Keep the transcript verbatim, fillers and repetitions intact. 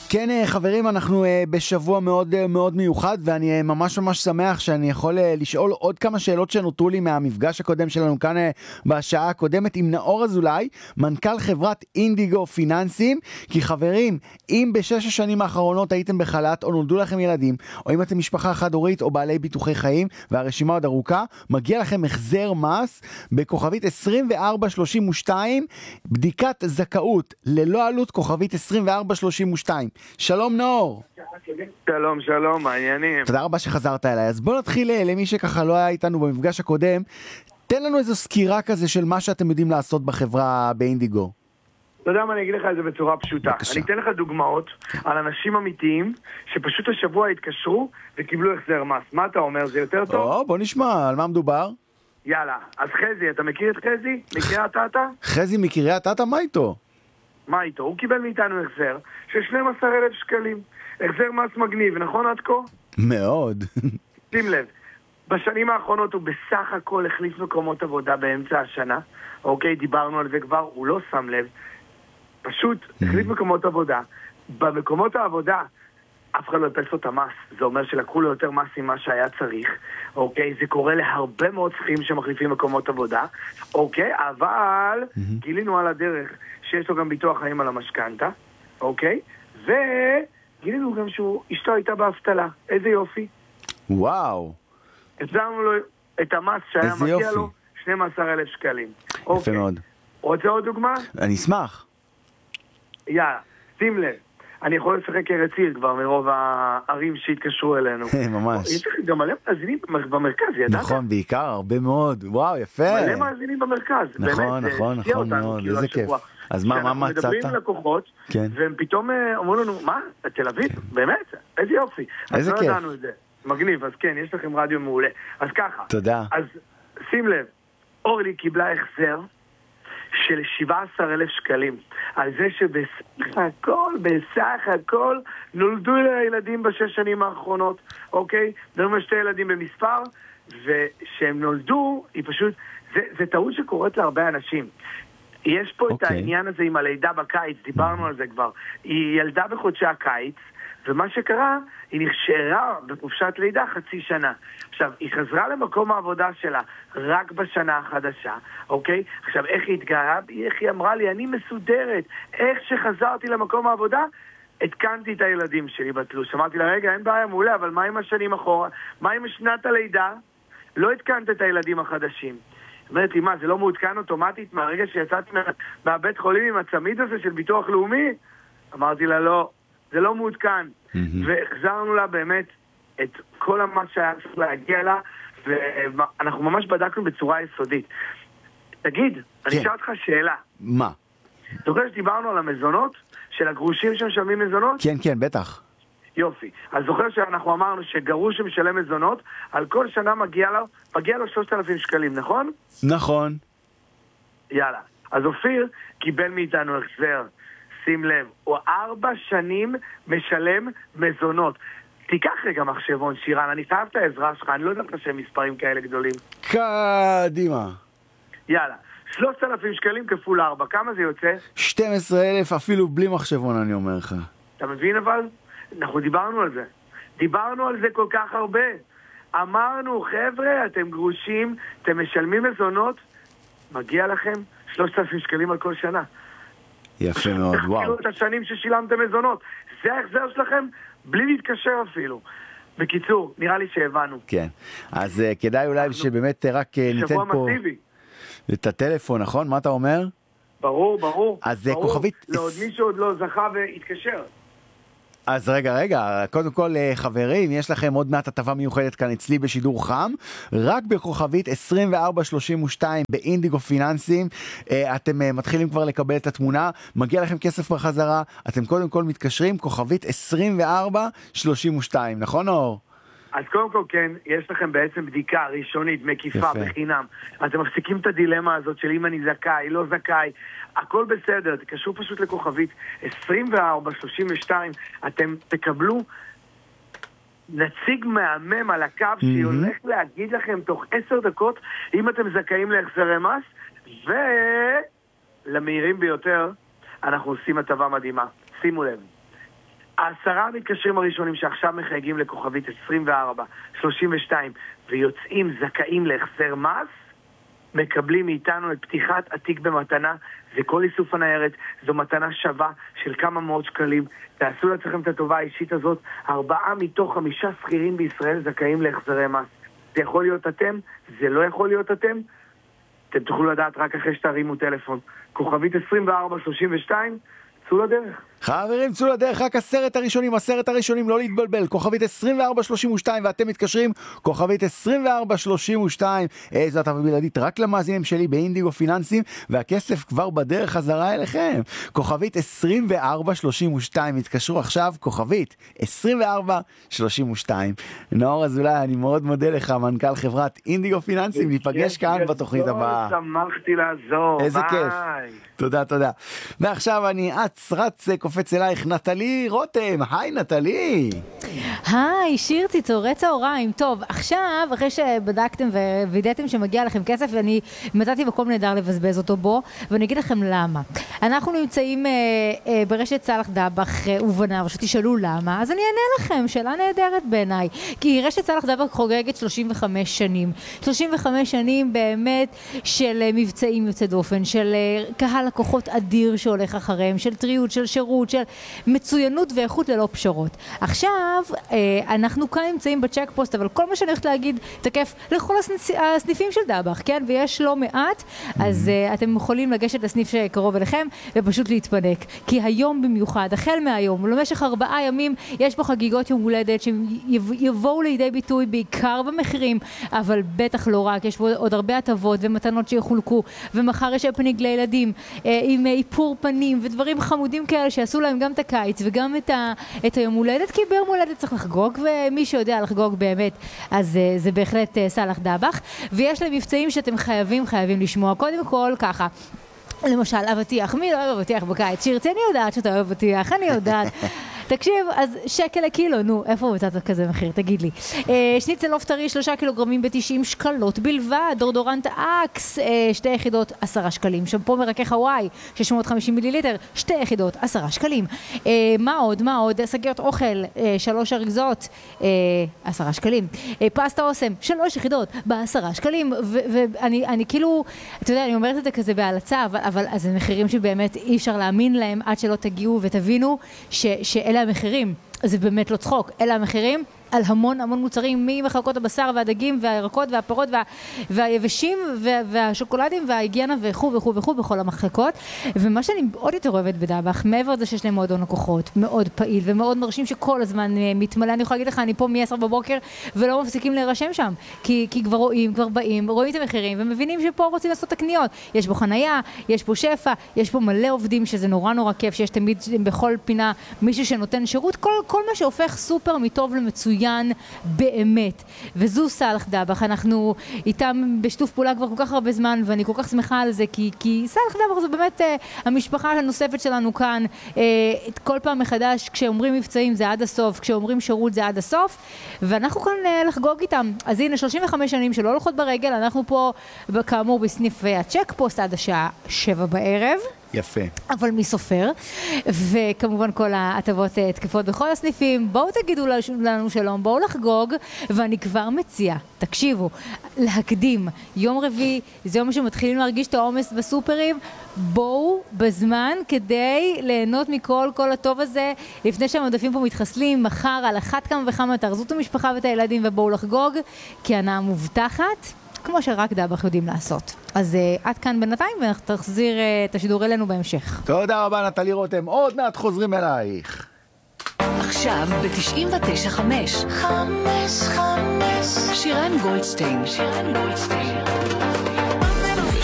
כן, חברים, אנחנו בשבוע מאוד מאוד מיוחד, ואני ממש ממש שמח שאני יכול לשאול עוד כמה שאלות שנותרו לי מהמפגש הקודם שלנו כאן בשעה הקודמת עם נאור אזולאי, מנכ"ל חברת אינדיגו פיננסים. כי חברים, אם בשש השנים האחרונות הייתם בחל"ת או נולדו לכם ילדים, או אם אתם משפחה חד-הורית או בעלי ביטוחי חיים, והרשימה עוד ארוכה, מגיע לכם החזר מס בכוכבית עשרים וארבע שלושים ושתיים, בדיקת זכאות ללא עלות כוכבית עשרים וארבע שלושים ושתיים. שלום נאור. שלום, שלום, מעניינים. תודה רבה שחזרת אליי. אז בוא נתחיל למי שככה לא היה איתנו במפגש הקודם. תן לנו איזו סקירה כזה של מה שאתם יודעים לעשות בחברה באינדיגו. אתה יודע מה, אני אגיד לך את זה בצורה פשוטה. בבקשה. אני אתן לך דוגמאות על אנשים אמיתיים שפשוט השבוע התקשרו וקיבלו החזר מס. מה אתה אומר? זה יותר טוב? או, בוא נשמע, על מה מדובר? יאללה, אז חזי, אתה מכיר את חזי? מקריית אתא? חזי מקריית אתא, מה איתו? מה איתו? הוא קיבל מאיתנו החזר של שנים עשר אלף שקלים. החזר מס מגניב, נכון עד כה? מאוד. שים לב, בשנים האחרונות הוא בסך הכל החליף מקומות עבודה באמצע השנה. אוקיי, דיברנו על זה כבר, הוא לא שם לב. פשוט החליף מקומות עבודה. במקומות העבודה אף אחד לא יפס לו את המס. זה אומר שלקחו לו יותר מס ממה שהיה צריך. אוקיי, זה קורה להרבה מאוד שכירים שמחליפים מקומות עבודה. אוקיי, אבל גילינו על הדרך שיש לו גם ביטוח חיים על המשכנתה. אוקיי, וגילינו גם שהוא אשתו הייתה באבטלה. איזה יופי. וואו. החזרנו לו את המס שהיה מגיע יופי. לו שנים עשר אלף שקלים. יפה אוקיי. מאוד. רוצה עוד דוגמה? אני אשמח. יאללה, שים לב. אני יכול לשחק כרציל כבר מרוב הערים שהתקשרו אלינו. ממש. יש לך גם מלא מאזינים במרכז, ידעת? נכון, בעיקר, הרבה מאוד. וואו, יפה. מלא מאזינים במרכז. נכון, נכון, נכון מאוד. איזה כיף. אז מה, מה מצאת? אנחנו מדברים עם לקוחות, והם פתאום אומרים לנו, מה? תל אביב? באמת? איזה יופי. איזה כיף. אז לא ידענו את זה. מגניב, אז כן, יש לכם רדיו מעולה. אז ככה. תודה. אז שים לב, אורלי קיבלה החזר של שבעה עשר אלף שקלים, על זה שבסך הכל, בסך הכל, נולדו לילדים בשש שנים האחרונות, אוקיי? דברים על שתי ילדים במספר, ושהם נולדו, היא פשוט, זה, זה טעות שקורית להרבה אנשים. יש פה okay. את העניין הזה עם הלידה בקיץ, דיברנו על זה כבר. היא ילדה בחודשי הקיץ, ומה שקרה, היא נשארה בחופשת לידה חצי שנה. עכשיו, היא חזרה למקום העבודה שלה רק בשנה החדשה, אוקיי? עכשיו, איך היא התגאה? איך היא אמרה לי, אני מסודרת. איך שחזרתי למקום העבודה, התקנתי את הילדים שלי בתלוש. אמרתי לה, רגע, אין בעיה, מעולה, אבל מה עם השנים אחורה? מה עם שנת הלידה? לא התקנת את הילדים החדשים. אומרת לי, מה, זה לא מעודכן אוטומטית מהרגע שיצאתי מהבית חולים עם הצמיד הזה של ביטוח לאומי? אמרתי לה, לא. זה לא מעודכן, והחזרנו לה באמת את כל המס שהיה צריך להגיע לה, ואנחנו ממש בדקנו בצורה יסודית. תגיד, אני אשאל אותך שאלה. מה? זוכר שדיברנו על המזונות? של הגרושים שמשלמים מזונות? כן, כן, בטח. יופי. אז זוכר שאנחנו אמרנו שגרוש שמשלם מזונות, על כל שנה מגיע לו, מגיע לו שלושת אלפים שקלים, נכון? נכון. יאללה. אז אופיר קיבל מאיתנו החזר. שים לב, הוא ארבע שנים משלם מזונות. תיקח רגע מחשבון, שירן, אני חייב את העזרה שלך, אני לא יודע לך שהם מספרים כאלה גדולים. קדימה. יאללה, שלושת אלפים שקלים כפול ארבע, כמה זה יוצא? שנים עשר אלף אפילו בלי מחשבון, אני אומר לך. אתה מבין אבל? אנחנו דיברנו על זה. דיברנו על זה כל כך הרבה. אמרנו, חבר'ה, אתם גרושים, אתם משלמים מזונות, מגיע לכם שלושת אלפים שקלים על כל שנה. יפה מאוד, וואו. תחכירו את השנים ששילמתם מזונות. זה ההחזר שלכם, בלי להתקשר אפילו. בקיצור, נראה לי שהבנו. כן, אז uh, כדאי אולי שבאמת רק uh, ניתן פה... שבוע מסיבי. את הטלפון, נכון? מה אתה אומר? ברור, ברור. אז ברור. כוכבית... לעוד מישהו עוד לא זכה והתקשר. אז רגע, רגע, קודם כל חברים, יש לכם עוד מעט הטבה מיוחדת כאן אצלי בשידור חם, רק בכוכבית עשרים וארבע שלושים ושתיים באינדיגו פיננסים, אתם מתחילים כבר לקבל את התמונה, מגיע לכם כסף בחזרה, אתם קודם כל מתקשרים, כוכבית עשרים וארבע שלושים ושתיים, נכון אור? אז קודם כל כן, יש לכם בעצם בדיקה ראשונית, מקיפה, יפה. בחינם. אתם מפסיקים את הדילמה הזאת של אם אני זכאי, לא זכאי, הכל בסדר, תקשרו פשוט לכוכבית עשרים וארבע שלושים ושתיים, אתם תקבלו נציג מהמם על הקו mm-hmm. שהולך להגיד לכם תוך עשר דקות אם אתם זכאים להחזרי מס, ולמהירים ביותר אנחנו עושים הטבה מדהימה. שימו לב, העשרה המתקשרים הראשונים שעכשיו מחייגים לכוכבית עשרים וארבע שלושים ושתיים ויוצאים זכאים להחזר מס, מקבלים מאיתנו את פתיחת התיק במתנה. זה כל איסוף הניירת, זו מתנה שווה של כמה מאות שקלים. תעשו לעצמכם את הטובה האישית הזאת. ארבעה מתוך חמישה שכירים בישראל זכאים להחזרי מס. זה יכול להיות אתם, זה לא יכול להיות אתם. אתם תוכלו לדעת רק אחרי שתרימו טלפון. כוכבית עשרים וארבע שלושים ושתיים, צאו לדרך. חברים, צאו לדרך, רק עשרת הראשונים, עשרת הראשונים, לא להתבלבל, כוכבית עשרים וארבע שלושים ושתיים, ואתם מתקשרים, כוכבית עשרים וארבע שלושים ושתיים, איזו הטבה בלעדית רק למאזינים שלי באינדיגו פיננסים, והכסף כבר בדרך חזרה אליכם. כוכבית עשרים וארבע שלושים ושתיים, התקשרו עכשיו, כוכבית עשרים וארבע שלושים ושתיים. נאור אזולאי, אני מאוד מודה לך, מנכ"ל חברת אינדיגו פיננסים, ניפגש כאן בתוכנית הבאה. שמחתי לעזור, איזה כיף. תודה, תודה. ועכשיו אני אץ רץ קופץ אלייך, נטלי רותם. היי נטלי. היי, שירצי, צהרי צהריים. טוב, עכשיו, אחרי שבדקתם ווידאתם שמגיע לכם כסף, ואני מצאתי מקום נהדר לבזבז אותו בו, ואני אגיד לכם למה. אנחנו נמצאים אה, אה, ברשת סלח דבח אה, ובניו, שתשאלו למה, אז אני אענה לכם, שאלה נהדרת בעיניי. כי רשת סלח דבח חוגגת שלושים וחמש שנים. שלושים וחמש שנים באמת של אה, מבצעים יוצא דופן, של אה, קהל לקוחות אדיר שהולך אחריהם, של טריות, של שירות, של מצוינות ואיכות ללא פשרות. עכשיו, אנחנו כאן נמצאים בצ'ק פוסט, אבל כל מה שאני הולכת להגיד תקף לכל הסניפים של דבח, כן? ויש לא מעט, אז אתם יכולים לגשת לסניף שקרוב אליכם ופשוט להתפנק. כי היום במיוחד, החל מהיום, למשך ארבעה ימים, יש פה חגיגות יום הולדת שיבואו לידי ביטוי בעיקר במחירים, אבל בטח לא רק, יש פה עוד הרבה הטבות ומתנות שיחולקו, ומחר יש הפניג לילדים עם איפור פנים ודברים חמודים כאלה שיעשו להם גם את הקיץ וגם את, ה, את היום הולדת, כי ביום הולדת צריך לחגוג, ומי שיודע לחגוג באמת, אז uh, זה בהחלט uh, סלח דבח. ויש להם מבצעים שאתם חייבים, חייבים לשמוע. קודם כל, ככה, למשל, אבטיח. מי לא אוהב אבטיח בקיץ? שירצה, אני יודעת שאתה אוהב אבטיח, אני יודעת. תקשיב, אז שקל לקילו, נו, איפה מצאת כזה מחיר? תגיד לי. אה, שניצל עוף טרי, שלושה קילוגרמים ב-תשעים שקלות בלבד, דורדורנט אקס, אה, שתי יחידות, עשרה שקלים. שמפו מרכך הוואי, שש מאות וחמישים מיליליטר, שתי יחידות, עשרה שקלים. אה, מה עוד? מה עוד? סגיות אוכל, אה, שלוש אריזות, אה, עשרה שקלים. אה, פסטה אוסם, שלוש יחידות, בעשרה שקלים. ואני, אני כאילו, אתה יודע, אני אומרת את זה כזה בהלצה, אבל, אבל אז זה מחירים שבאמת אי אפשר להאמין להם עד שלא תגיעו ותבינו ש, שאלה המחירים. זה באמת לא צחוק, אלה המחירים על המון המון מוצרים, ממחלקות הבשר והדגים והירקות והפירות וה, והיבשים וה, והשוקולדים וההיגיינה וכו' וכו' וכו' בכל המחלקות. ומה שאני עוד יותר אוהבת בדבח, מעבר לזה שיש להם מועדון לקוחות מאוד פעיל ומאוד מרשים שכל הזמן מתמלא, אני יכולה להגיד לך, אני פה מ-עשר בבוקר ולא מפסיקים להירשם שם, כי, כי כבר רואים, כבר באים, רואים את המחירים ומבינים שפה רוצים לעשות את הקניות. יש פה חנייה, יש פה שפע, יש פה מלא עובדים שזה נורא נורא כיף, שיש תמיד בכל פינה מישהו שנותן שירות, כל, כל מה שהופך סופר מטוב למצוין באמת. וזו סלח דבח, אנחנו איתם בשיתוף פעולה כבר כל כך הרבה זמן, ואני כל כך שמחה על זה, כי, כי סלח דבח זו באמת אה, המשפחה הנוספת שלנו כאן. אה, כל פעם מחדש, כשאומרים מבצעים זה עד הסוף, כשאומרים שירות זה עד הסוף, ואנחנו כאן אה, לחגוג איתם. אז הנה, שלושים וחמש שנים שלא הולכות ברגל, אנחנו פה כאמור בסניף הצ'ק פוסט עד השעה שבע בערב. יפה. אבל מי סופר, וכמובן כל ההטבות תקפות בכל הסניפים. בואו תגידו לנו שלום, בואו לחגוג, ואני כבר מציעה, תקשיבו, להקדים. יום רביעי, זה יום שמתחילים להרגיש את העומס בסופרים, בואו בזמן כדי ליהנות מכל כל הטוב הזה, לפני שהמדפים פה מתחסלים, מחר על אחת כמה וכמה תארזו את המשפחה ואת הילדים ובואו לחגוג, כי הנאה מובטחת. כמו שרק דבח יודעים לעשות. אז uh, עד כאן בינתיים, ותחזיר uh, את השידור אלינו בהמשך. תודה רבה נטלי רותם, עוד מעט חוזרים אלייך. עכשיו ב-תשעים ותשע חמש. חמש חמש. שירן גולדשטיין. שירן גולדשטיין.